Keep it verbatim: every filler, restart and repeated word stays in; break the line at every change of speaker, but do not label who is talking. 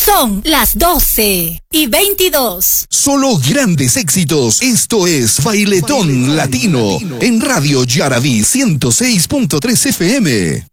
Son las doce y veintidós.
Solo grandes éxitos. Esto es Bailetón, Bailetón Latino, Latino en Radio Yaraví ciento seis punto tres F M.